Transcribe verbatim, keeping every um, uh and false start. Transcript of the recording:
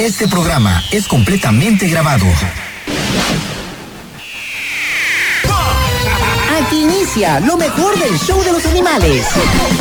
Este programa es completamente grabado. Aquí inicia lo mejor del show de los animales.